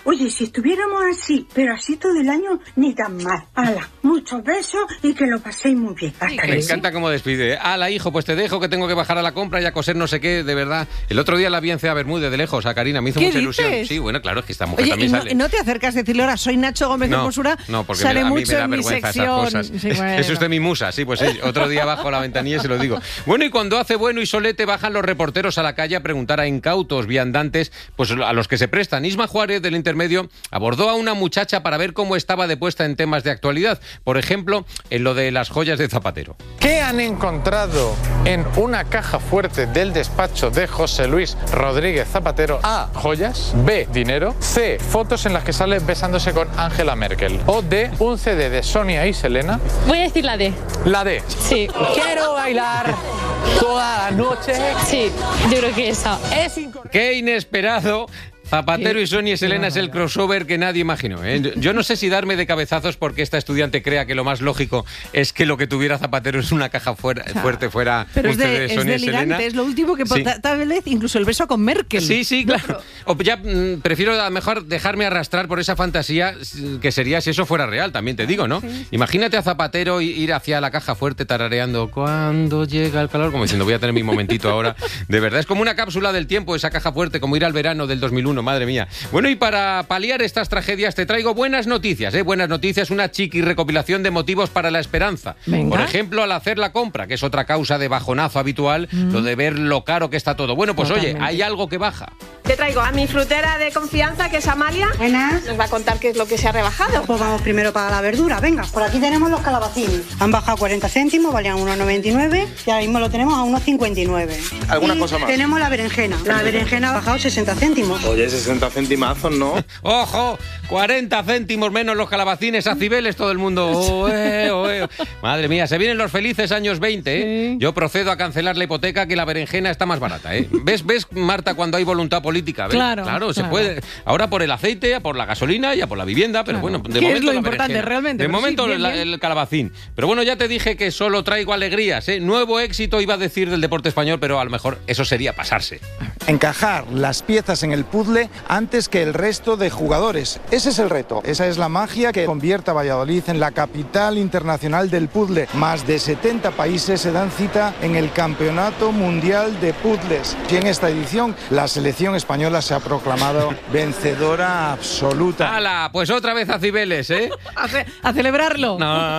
Oye, si estuviéramos así, pero así todo el año, ni tan mal. Hala, muchos besos y que lo paséis muy bien. Hasta Me encanta cómo despide. Hala, hijo, pues te dejo que tengo que bajar a la compra y a coser no sé qué, de verdad. El otro día la vi en CEA Bermúdez de lejos, a Karina, me hizo mucha ilusión. Sí, bueno, claro, es que esta mujer también sale. ¿No te acercas a decirle ahora, soy Nacho Gómez de Hermosura? No, porque sale a mí mucho me da en mi vergüenza sección. esas cosas. Sí, bueno. Es usted mi musa, sí, pues sí. Otro día bajo la ventanilla y se lo digo. Bueno, y cuando hace bueno y solete bajan los reporteros a la calle a preguntar a incautos viandantes, pues a los que se prestan. Isma Juárez, del Intermedio, abordó a una muchacha para ver cómo estaba de puesta en temas de actualidad. Por ejemplo, en lo de las joyas de Zapatero. ¿Qué han encontrado en una caja fuerte del despacho de José Luis Rodríguez Zapatero? A, joyas. B, dinero. C, fotos en las que sale besándose con Angela Merkel. O D, un CD de Sonia y Selena. Voy a decir la D. La D. Sí. Quiero bailar toda la noche. Sí, yo creo que esa. ¡Qué inesperado! Zapatero y Sonia y Selena es el crossover que nadie imaginó, ¿eh? Yo no sé si darme de cabezazos porque esta estudiante crea que lo más lógico es que lo que tuviera Zapatero es una caja fuerte fuera pero un CD de Sonia y Selena. Es lo último que tal vez incluso el beso con Merkel. Sí, claro. O ya prefiero a lo mejor dejarme arrastrar por esa fantasía que sería si eso fuera real, también te digo, ¿no? Sí. Imagínate a Zapatero ir hacia la caja fuerte tarareando cuando llega el calor, como diciendo voy a tener mi momentito ahora. De verdad, es como una cápsula del tiempo esa caja fuerte, como ir al verano del 2001. Madre mía. Bueno, y para paliar estas tragedias te traigo buenas noticias, ¿eh? Buenas noticias, una chiqui recopilación de motivos para la esperanza. Venga. Por ejemplo, al hacer la compra, que es otra causa de bajonazo habitual, lo de ver lo caro que está todo. Bueno, pues Totalmente. oye, hay algo que baja. Te traigo a mi frutera de confianza, que es Amalia. Buenas. Nos va a contar qué es lo que se ha rebajado. Pues vamos primero para la verdura, venga. Por aquí tenemos los calabacines. Han bajado 40 céntimos, valían 1,99 y ahora mismo lo tenemos a 1,59. ¿Alguna cosa más? Tenemos la berenjena. La berenjena ha bajado 60 céntimos. Oye, 60 centimazos, ¿no? ¡Ojo! 40 céntimos menos los calabacines a Cibeles, todo el mundo. ¡Oe, oe! Madre mía, se vienen los felices años 20, ¿eh? Sí. Yo procedo a cancelar la hipoteca, que la berenjena está más barata, ¿eh? ¿Ves, Marta, cuando hay voluntad política? ¿Ves? Claro, se puede. Ahora por el aceite, por la gasolina y a por la vivienda, pero bueno, de ¿Qué momento es lo la importante berenjena. realmente? De Pero momento sí, bien, el calabacín. Pero bueno, ya te dije que solo traigo alegrías, ¿eh? Nuevo éxito, iba a decir, del deporte español, pero a lo mejor eso sería pasarse. Encajar las piezas en el puzzle antes que el resto de jugadores. Ese es el reto. Esa es la magia que convierte a Valladolid en la capital internacional del puzzle. Más de 70 países se dan cita en el Campeonato Mundial de Puzzles. Y en esta edición la selección española se ha proclamado vencedora absoluta. ¡Hala! Pues otra vez a Cibeles, ¿eh? A celebrarlo.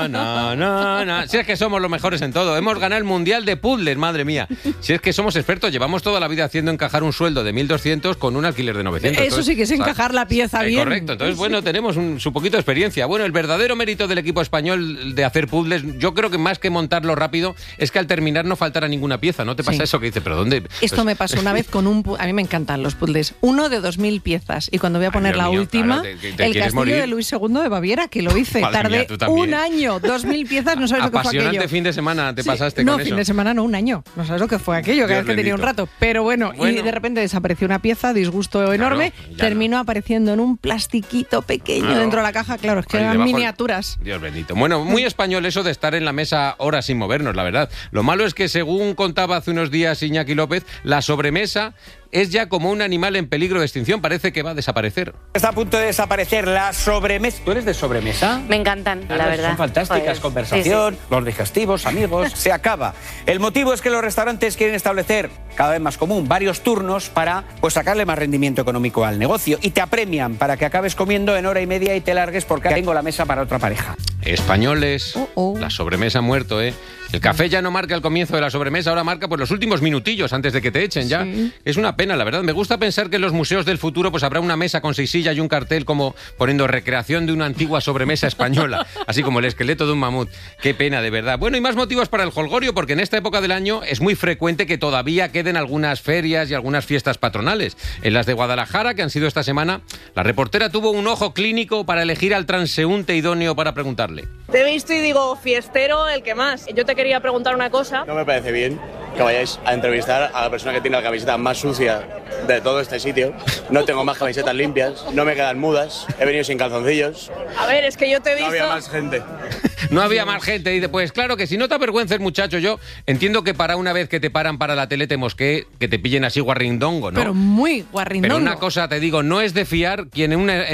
No. Si es que somos los mejores en todo. Hemos ganado el Mundial de Puzzles, madre mía. Si es que somos expertos, llevamos toda la vida haciendo encajar un sueldo de 1.200 con un alquiler de 900. Eso sí que es encajar la pieza bien. Correcto. Entonces, bueno, tenemos su poquito de experiencia. Bueno, el verdadero mérito del equipo español de hacer puzzles, yo creo que más que montarlo rápido, es que al terminar no faltará ninguna pieza. ¿No te pasa eso que dices, pero dónde? Esto me pasó una vez con a mí me encantan los puzzles. Uno de 2.000 piezas. Y cuando voy a poner la última, claro, te el quieres castillo morir. de Luis II de Baviera, que lo hice. Madre mía, Tardé tú también. un año, 2.000 piezas, no sabes lo que fue aquello. Apasionante fin de semana te pasaste No, con eso. fin de semana no, un año. No sabes lo que fue aquello, cada vez que tenía un rato. Pero bueno, y de repente desapareció una pieza, disgusto enorme, terminó apareciendo en un plastiquito pequeño dentro de la caja. Claro, es que eran miniaturas. Dios bendito. Bueno, muy español eso de estar en la mesa horas sin movernos, la verdad. Lo malo es que, según contaba hace unos días Iñaki López, la sobremesa es ya como un animal en peligro de extinción. Parece que va a desaparecer. Está a punto de desaparecer la sobremesa. ¿Tú eres de sobremesa? Me encantan, la verdad. Son fantásticas, Pues, conversación, sí. los digestivos, amigos. Se acaba. El motivo es que los restaurantes quieren establecer, cada vez más común, varios turnos para sacarle más rendimiento económico al negocio. Y te apremian para que acabes comiendo en hora y media y te largues porque tengo la mesa para otra pareja. Españoles, la sobremesa ha muerto, ¿eh? El café ya no marca el comienzo de la sobremesa, ahora marca pues los últimos minutillos antes de que te echen ya. Sí. Es una pena, la verdad. Me gusta pensar que en los museos del futuro pues habrá una mesa con 6 sillas y un cartel como poniendo recreación de una antigua sobremesa española, así como el esqueleto de un mamut. Qué pena, de verdad. Bueno, y más motivos para el jolgorio, porque en esta época del año es muy frecuente que todavía queden algunas ferias y algunas fiestas patronales. En las de Guadalajara, que han sido esta semana, la reportera tuvo un ojo clínico para elegir al transeúnte idóneo para preguntarle. Te he visto y digo, fiestero, el que más. Yo te quería preguntar una cosa. No me parece bien que vayáis a entrevistar a la persona que tiene la camiseta más sucia de todo este sitio. No tengo más camisetas limpias, no me quedan mudas, he venido sin calzoncillos. A ver, es que yo te he visto... No había más gente. No había más gente. Dice, pues claro que si no te avergüences, muchacho, yo entiendo que para una vez que te paran para la tele te mosquee, que te pillen así guarrindongo, ¿no? Pero muy guarrindongo. Pero una cosa te digo, no es de fiar quien en una